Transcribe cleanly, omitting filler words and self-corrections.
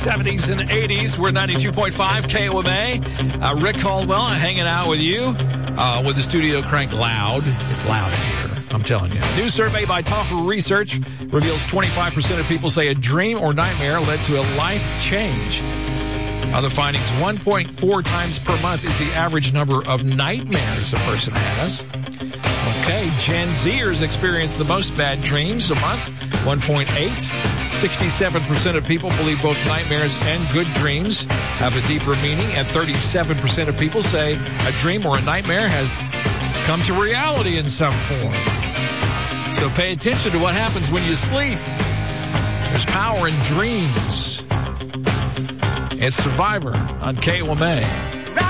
70s and 80s. We're 92.5 KOMA. Rick Caldwell hanging out with you with the studio crank loud. It's loud in here, I'm telling you. New survey by Topper Research reveals 25% of people say a dream or nightmare led to a life change. Other findings, 1.4 times per month is the average number of nightmares a person has. Okay, Gen Zers experience the most bad dreams a month, 1.8. 67% of people believe both nightmares and good dreams have a deeper meaning, and 37% of people say a dream or a nightmare has come to reality in some form. So pay attention to what happens when you sleep. There's power in dreams. It's Survivor on KOMA.